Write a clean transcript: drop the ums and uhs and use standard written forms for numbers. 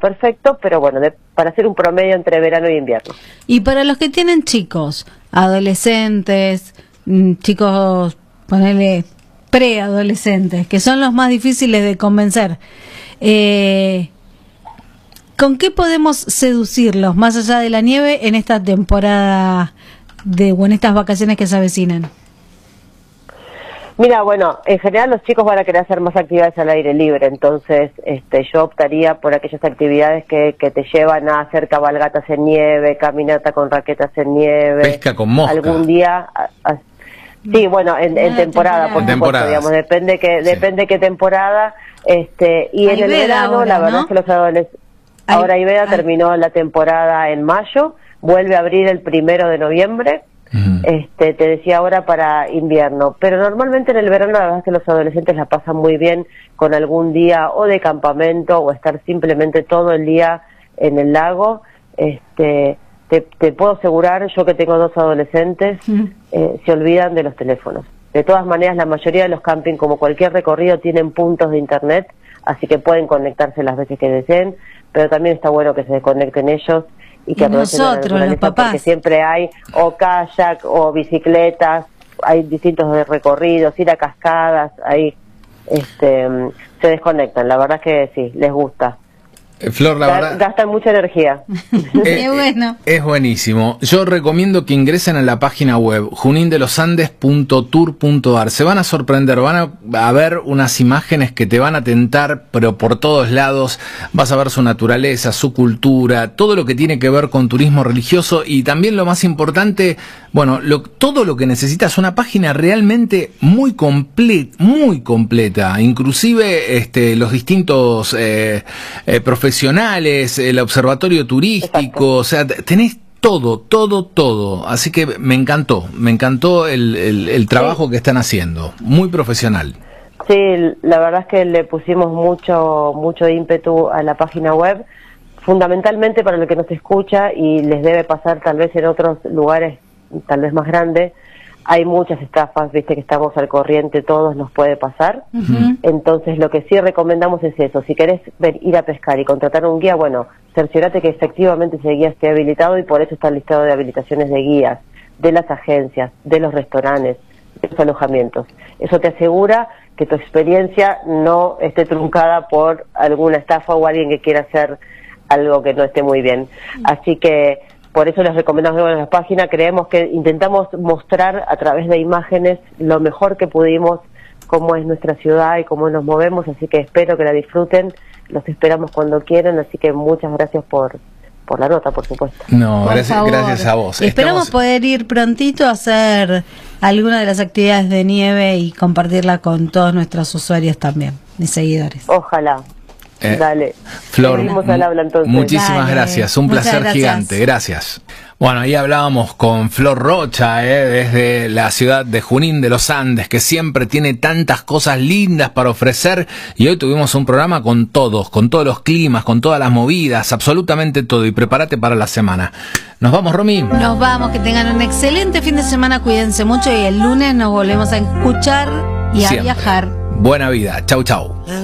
perfecto, pero bueno, para hacer un promedio entre verano y invierno. Y para los que tienen chicos, adolescentes, chicos, ponele preadolescentes, que son los más difíciles de convencer, ¿con qué podemos seducirlos más allá de la nieve en esta temporada o en estas vacaciones que se avecinan? Mira, bueno, en general los chicos van a querer hacer más actividades al aire libre, entonces yo optaría por aquellas actividades que te llevan a hacer cabalgatas en nieve, caminata con raquetas en nieve. Pesca con mosca. Algún día... Sí, bueno, en temporada, por supuesto, digamos, depende qué temporada, y en el verano, ahora, la verdad, ¿no? Es que los adolescentes... Ahora Iveda terminó la temporada en mayo, vuelve a abrir el 1 de noviembre, te decía ahora para invierno, pero normalmente en el verano la verdad es que los adolescentes la pasan muy bien con algún día o de campamento o estar simplemente todo el día en el lago. Te puedo asegurar, yo que tengo 2 adolescentes, se olvidan de los teléfonos. De todas maneras, la mayoría de los campings, como cualquier recorrido, tienen puntos de internet, así que pueden conectarse las veces que deseen, pero también está bueno que se desconecten ellos y que aprovechen la naturaleza, los papás, porque siempre hay o kayak o bicicletas, hay distintos recorridos, ir a cascadas, ahí se desconectan. La verdad es que sí, les gusta. Flor, la verdad, gastan mucha energía. Qué bueno. Es buenísimo. Yo recomiendo que ingresen a la página web junindelosandes.tour.ar. Se van a sorprender, van a ver unas imágenes que te van a tentar, pero por todos lados. Vas a ver su naturaleza, su cultura, todo lo que tiene que ver con turismo religioso y también lo más importante, bueno, todo lo que necesitas. Una página realmente muy completa. Inclusive los distintos profesionales, el observatorio turístico. Exacto. O sea, tenés todo, así que me encantó el trabajo que están haciendo, muy profesional. Sí, la verdad es que le pusimos mucho ímpetu a la página web, fundamentalmente para el que nos escucha, y les debe pasar tal vez en otros lugares tal vez más grandes. Hay muchas estafas, viste que estamos al corriente, todos nos puede pasar. Entonces lo que sí recomendamos es eso: si querés ir a pescar y contratar un guía, bueno, cerciorate que efectivamente ese guía esté habilitado, y por eso está el listado de habilitaciones de guías, de las agencias, de los restaurantes, de los alojamientos. Eso te asegura que tu experiencia no esté truncada por alguna estafa o alguien que quiera hacer algo que no esté muy bien. Así que por eso les recomendamos en la página. Creemos que intentamos mostrar a través de imágenes lo mejor que pudimos, cómo es nuestra ciudad y cómo nos movemos, así que espero que la disfruten. Los esperamos cuando quieran, así que muchas gracias por la nota, por supuesto. No, gracias a vos. Esperamos poder ir prontito a hacer alguna de las actividades de nieve y compartirla con todos nuestros usuarios también, mis seguidores. Ojalá. Dale, Flor, al habla, entonces. Muchísimas gracias, un placer gigante, gracias. Bueno, ahí hablábamos con Flor Rocha, desde la ciudad de Junín de los Andes, que siempre tiene tantas cosas lindas para ofrecer, y hoy tuvimos un programa con todos los climas, con todas las movidas, absolutamente todo, y prepárate para la semana. ¿Nos vamos, Romy? Nos vamos, que tengan un excelente fin de semana, cuídense mucho, y el lunes nos volvemos a escuchar y a viajar. Buena vida, chau.